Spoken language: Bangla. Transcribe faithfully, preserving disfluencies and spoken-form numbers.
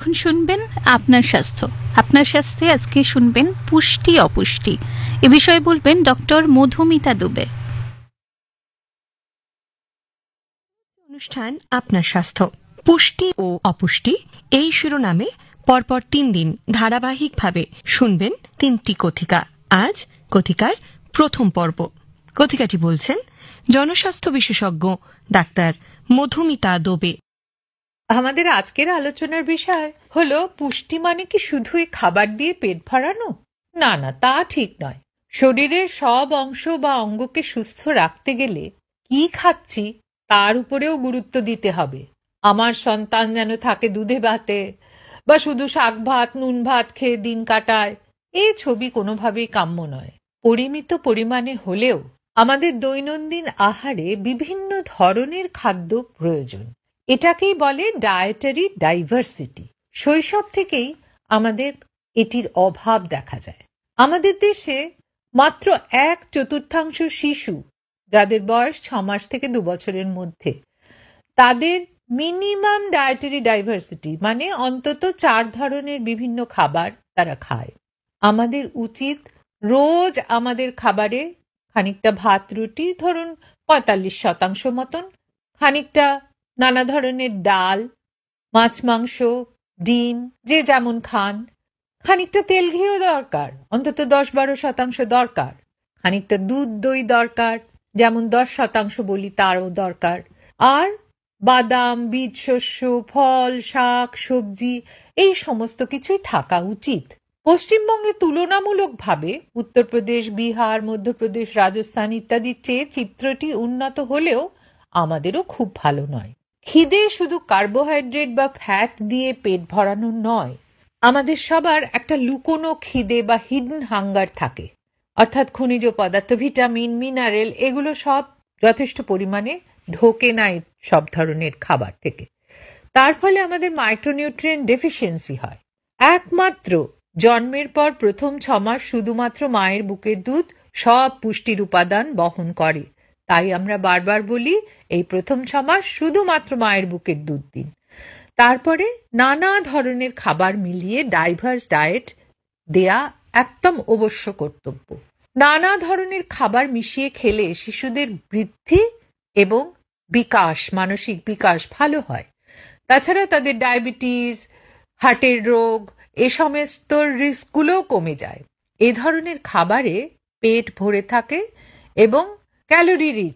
এখন শুনবেন আপনার স্বাস্থ্য। আপনার স্বাস্থ্যে আজকে শুনবেন পুষ্টি অপুষ্টি, এ বিষয়ে বলবেন ডক্টর মধুমিতা দুবে। অনুষ্ঠান আপনার স্বাস্থ্য, পুষ্টি ও অপুষ্টি এই শিরোনামে পরপর তিন দিন ধারাবাহিকভাবে শুনবেন তিনটি কথিকা। আজ কথিকার প্রথম পর্ব। কথিকাটি বলছেন জনস্বাস্থ্য বিশেষজ্ঞ ডাক্তার মধুমিতা দুবে। আমাদের আজকের আলোচনার বিষয় হলো পুষ্টি মানে কি শুধুই খাবার দিয়ে পেট ভরানো? না না, তা ঠিক নয়। শরীরের সব অংশ বা অঙ্গকে সুস্থ রাখতে গেলে কি খাচ্ছি তার উপরেও গুরুত্ব দিতে হবে। আমার সন্তান যেন থাকে দুধে ভাতে, বা শুধু শাক ভাত নুন ভাত খেয়ে দিন কাটায়, এই ছবি কোনোভাবেই কাম্য নয়। পরিমিত পরিমাণে হলেও আমাদের দৈনন্দিন আহারে বিভিন্ন ধরনের খাদ্য প্রয়োজন। এটাকেই বলে ডায়েটারি ডাইভার্সিটি। শৈশব থেকেই আমাদের এটির অভাব দেখা যায়। আমাদের দেশে মাত্র এক চতুর্থাংশ শিশু যাদের বয়স ছ মাস থেকে দু বছরের মধ্যে, তাদের মিনিমাম ডায়েটারি ডাইভার্সিটি মানে অন্তত চার ধরনের বিভিন্ন খাবার তারা খায়। আমাদের উচিত রোজ আমাদের খাবারে খানিকটা ভাত রুটি, ধরুন পঁয়তাল্লিশ শতাংশ মতন, খানিকটা নানা ধরনের ডাল, মাছ মাংস, ডিম যে যেমন খান, খানিকটা তেল ঘিও দরকার, অন্তত দশ বারো শতাংশ দরকার, খানিকটা দুধ দই দরকার, যেমন দশ শতাংশ বলি তারও দরকার, আর বাদাম, বীজ শস্য, ফল, শাক, সবজি এই সমস্ত কিছুই থাকা উচিত। পশ্চিমবঙ্গে তুলনামূলকভাবে উত্তরপ্রদেশ, বিহার, মধ্যপ্রদেশ, রাজস্থান ইত্যাদির চেয়ে চিত্রটি উন্নত হলেও আমাদেরও খুব ভালো নয়। খিদে শুধু কার্বোহাইড্রেট বা ফ্যাট দিয়ে পেট ভরানো নয়, আমাদের সবার একটা লুকোনো খিদে বা হিডেন হাঙ্গার থাকে, অর্থাৎ খনিজ পদার্থ, ভিটামিন, মিনারেল এগুলো সব যথেষ্ট পরিমাণে ঢোকে না সব ধরনের খাবার থেকে। তার ফলে আমাদের মাইক্রোনিউট্রিয়েন্ট ডেফিসিয়েন্সি হয়। একমাত্র জন্মের পর প্রথম ছ মাস শুধুমাত্র মায়ের বুকের দুধ সব পুষ্টির উপাদান বহন করে। তাই আমরা বারবার বলি এই প্রথম ছ মাস শুধুমাত্র মায়ের বুকের দুধ দিন। তারপরে নানা ধরনের খাবার মিলিয়ে ডাইভার্স ডায়েট দেয়া একদম অবশ্য কর্তব্য। নানা ধরনের খাবার মিশিয়ে খেলে শিশুদের বৃদ্ধি এবং বিকাশ, মানসিক বিকাশ ভালো হয়। তাছাড়া তাদের ডায়াবেটিস, হার্টের রোগ এ সমস্ত রিস্কগুলোও কমে যায়। এ ধরনের খাবারে পেট ভরে থাকে এবং ক্যালোরি রিচ,